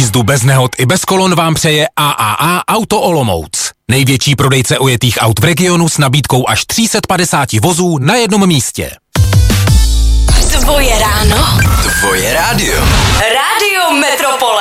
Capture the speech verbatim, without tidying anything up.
jízdu bez nehod i bez kolon vám přeje A A A Auto Olomouc. Největší prodejce ojetých aut v regionu s nabídkou až tři sta padesát vozů na jednom místě. Tvoje ráno. Tvoje rádio. Rádio Metropole.